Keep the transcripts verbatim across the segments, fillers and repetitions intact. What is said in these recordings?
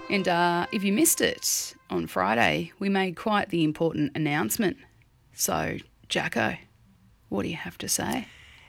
And uh, if you missed it on Friday, we made quite the important announcement. So, Jacko, what do you have to say?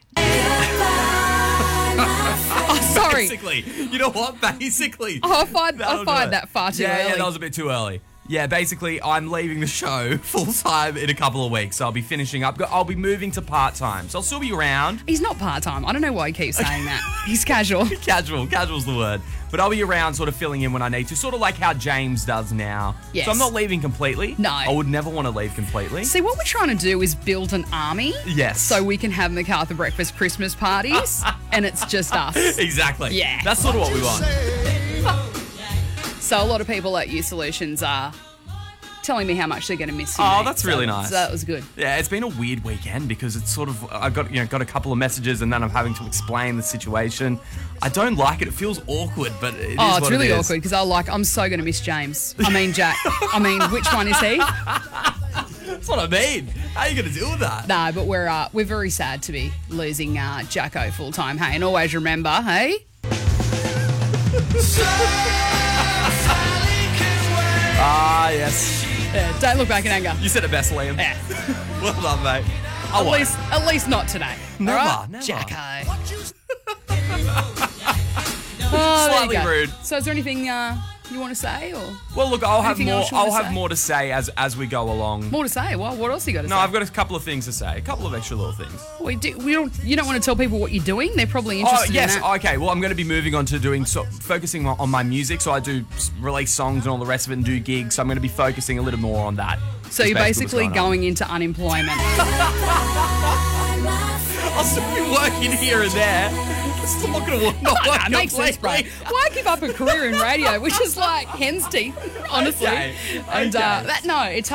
Oh, sorry. Basically, you know what? Basically. Oh, I find, I That'll do find it. that far too yeah, early. Yeah, that was a bit too early. Yeah, basically, I'm leaving the show full-time in a couple of weeks. So I'll be finishing up. I'll be moving to part-time. So I'll still be around. He's not part-time. I don't know why he keeps saying that. He's casual. Casual. Casual's the word. But I'll be around sort of filling in when I need to, sort of like how James does now. Yes. So I'm not leaving completely. No. I would never want to leave completely. See, what we're trying to do is build an army. Yes. So we can have MacArthur Breakfast Christmas parties, and it's just us. Exactly. Yeah. That's sort of what we want. So a lot of people at Youth Solutions are telling me how much they're going to miss you. Oh, mate. that's So- really nice. So that was good. Yeah, it's been a weird weekend because it's sort of I got you know got a couple of messages and then I'm having to explain the situation. I don't like it. It feels awkward, but it is Oh, it's what really it is. awkward because I like I'm so going to miss James. I mean Jack. I mean, which one is he? That's what I mean. How are you going to deal with that? No, but we're uh, we're very sad to be losing uh, Jacko full time. Hey, and always remember, hey. Ah, yes. Yeah, don't look back in anger. You said it best, Liam. Yeah. Well done, mate. At I won't. least, at least not today. Never, All right? never. Jacko. Oh, there you Slightly go. rude. So, is there anything uh, you want to say, or Well, look, I'll have Anything more. else you wanna I'll have say? more to say as as we go along. more to say? Well, what else you got to No, say? I've got a couple of things to say. A couple of extra little things. We do, we don't. You don't want to tell people what you're doing. They're probably Oh, interested yes. in that. Okay. Well, I'm going to be moving on to doing, so, focusing on on my music. So I do s- release songs and all the rest of it and do gigs. So I'm going to be focusing a little more on that. So That's you're basically what's on. going into unemployment. I'll still be working here and there. It's still not going to work. Not No, work it makes sense, bro. completely. Why give up a career in radio, which is like hen's teeth, honestly? Okay, And uh, okay. that no, it's